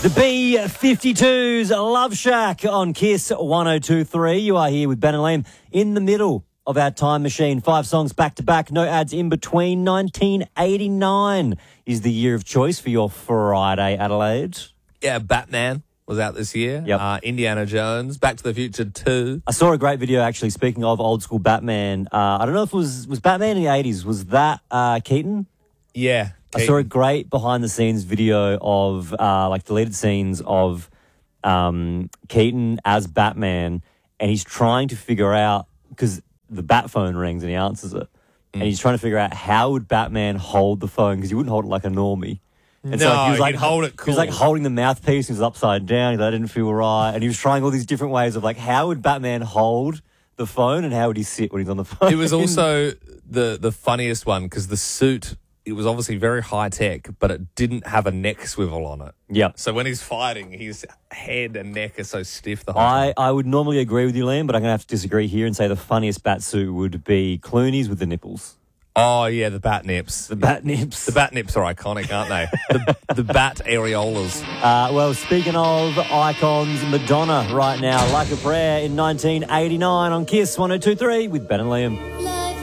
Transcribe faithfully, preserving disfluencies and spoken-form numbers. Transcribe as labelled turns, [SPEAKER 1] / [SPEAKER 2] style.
[SPEAKER 1] The B fifty-twos, Love Shack on Kiss one oh two point three. You are here with Ben and Liam in the middle of our time machine. Five songs back to back, no ads in between. nineteen eighty-nine is the year of choice for your Friday, Adelaide.
[SPEAKER 2] Yeah, Batman was out this year.
[SPEAKER 1] Yep.
[SPEAKER 2] Uh, Indiana Jones, Back to the Future two.
[SPEAKER 1] I saw a great video, actually, speaking of old school Batman. Uh, I don't know if it was, was Batman in the eighties. Was that uh, Keaton?
[SPEAKER 2] Yeah.
[SPEAKER 1] I saw a great behind-the-scenes video of, uh, like, deleted scenes of um, Keaton as Batman, and he's trying to figure out, because the bat phone rings and he answers it, mm. and he's trying to figure out how would Batman hold the phone, because he wouldn't hold it like a normie. And
[SPEAKER 2] no,
[SPEAKER 1] so he was like,
[SPEAKER 2] he'd hold it cool.
[SPEAKER 1] He was like holding the mouthpiece, he was upside down, he, that didn't feel right, and he was trying all these different ways of, like, how would Batman hold the phone and how would he sit when he's on the phone?
[SPEAKER 2] It was also the, the funniest one, because the suit... It was obviously very high tech, but it didn't have a neck swivel on it.
[SPEAKER 1] Yeah.
[SPEAKER 2] So when he's fighting, his head and neck are so stiff the whole
[SPEAKER 1] I,
[SPEAKER 2] time.
[SPEAKER 1] I would normally agree with you, Liam, but I'm going to have to disagree here and say the funniest bat suit would be Clooney's with the nipples.
[SPEAKER 2] Oh, yeah, the bat nips.
[SPEAKER 1] The bat nips.
[SPEAKER 2] The bat nips are iconic, aren't they? the, the bat areolas.
[SPEAKER 1] Uh, well, speaking of icons, Madonna right now, Like a Prayer in nineteen eighty-nine on Kiss one oh two point three with Ben and Liam.